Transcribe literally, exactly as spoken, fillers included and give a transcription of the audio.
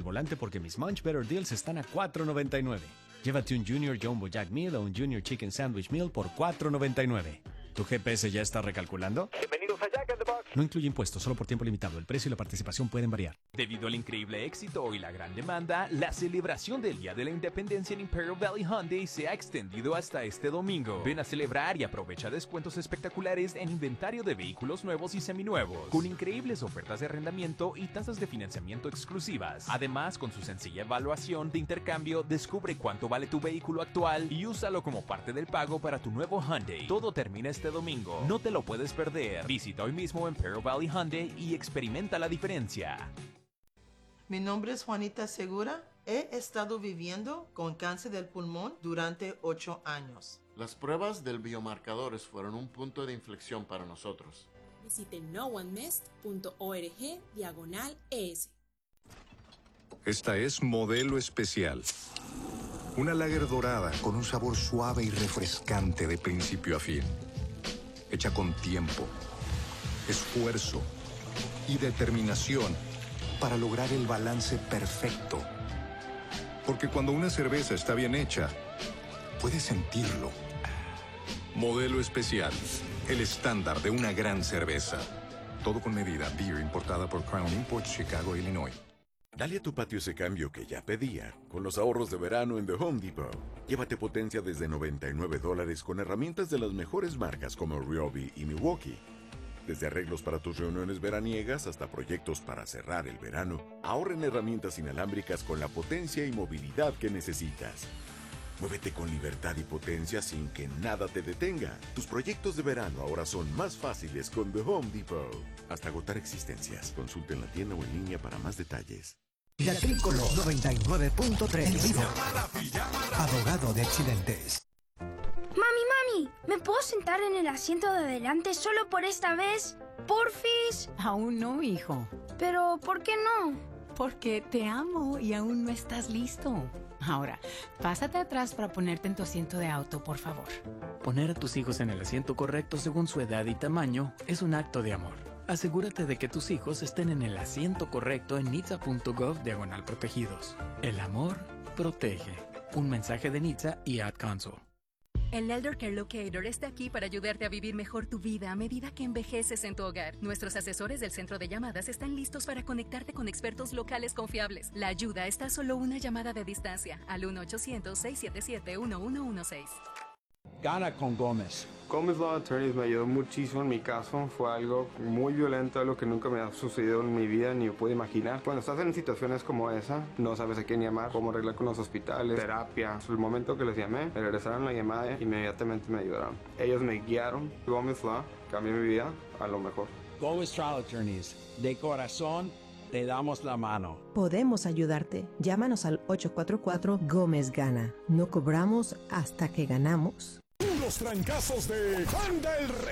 volante porque mis Munch Better Deals están a cuatro noventa y nueve. Llévate un Junior Jumbo Jack Meal o un Junior Chicken Sandwich Meal por cuatro noventa y nueve. ¿Tu G P S ya está recalculando? Bienvenidos a Jack in the Box. No incluye impuestos, solo por tiempo limitado. El precio y la participación pueden variar. Debido al increíble éxito y la gran demanda, la celebración del Día de la Independencia en Imperial Valley Hyundai se ha extendido hasta este domingo. Ven a celebrar y aprovecha descuentos espectaculares en inventario de vehículos nuevos y seminuevos, con increíbles ofertas de arrendamiento y tasas de financiamiento exclusivas. Además, con su sencilla evaluación de intercambio, descubre cuánto vale tu vehículo actual y úsalo como parte del pago para tu nuevo Hyundai. Todo termina este domingo. No te lo puedes perder. Visita hoy mismo Imperial Valley Hyundai y experimenta la diferencia. Mi nombre es Juanita Segura. He estado viviendo con cáncer del pulmón durante ocho años. Las pruebas del biomarcadores fueron un punto de inflexión para nosotros. Visite no one missed punto org diagonal es. Esta es Modelo Especial. Una lager dorada con un sabor suave y refrescante de principio a fin. Hecha con tiempo, esfuerzo y determinación para lograr el balance perfecto. Porque cuando una cerveza está bien hecha, puedes sentirlo. Modelo Especial, el estándar de una gran cerveza. Todo con medida. Beer importada por Crown Imports, Chicago, Illinois. Dale a tu patio ese cambio que ya pedía, con los ahorros de verano en The Home Depot. Llévate potencia desde noventa y nueve dólares con herramientas de las mejores marcas como Ryobi y Milwaukee. Desde arreglos para tus reuniones veraniegas hasta proyectos para cerrar el verano, ahorra en herramientas inalámbricas con la potencia y movilidad que necesitas. Muévete con libertad y potencia sin que nada te detenga. Tus proyectos de verano ahora son más fáciles con The Home Depot. Hasta agotar existencias. Consulta en la tienda o en línea para más detalles. La Tricolor noventa y nueve punto tres. Abogado de accidentes. Mami, mami, ¿me puedo sentar en el asiento de adelante solo por esta vez? ¿Porfis? Aún no, hijo. Pero, ¿por qué no? Porque te amo y aún no estás listo. Ahora, pásate atrás para ponerte en tu asiento de auto, por favor. Poner a tus hijos en el asiento correcto según su edad y tamaño es un acto de amor. Asegúrate de que tus hijos estén en el asiento correcto en nitsa punto gov diagonal protegidos. El amor protege. Un mensaje de Nitsa y Ad Council. El Elder Care Locator está aquí para ayudarte a vivir mejor tu vida a medida que envejeces en tu hogar. Nuestros asesores del centro de llamadas están listos para conectarte con expertos locales confiables. La ayuda está a solo una llamada de distancia al uno ochocientos, seis siete siete, uno uno uno seis. Gana con Gómez. Gómez Law Attorneys me ayudó muchísimo en mi caso. Fue algo muy violento, algo que nunca me ha sucedido en mi vida ni me puedo imaginar. Cuando estás en situaciones como esa, no sabes a quién llamar, cómo arreglar con los hospitales, terapia. El momento que les llamé, me regresaron la llamada e inmediatamente me ayudaron. Ellos me guiaron. Gómez Law cambió mi vida a lo mejor. Gómez Trial Attorneys. De corazón, te damos la mano. Podemos ayudarte. Llámanos al ocho cuatro cuatro Gómez Gana. No cobramos hasta que ganamos. Los trancazos de Juan del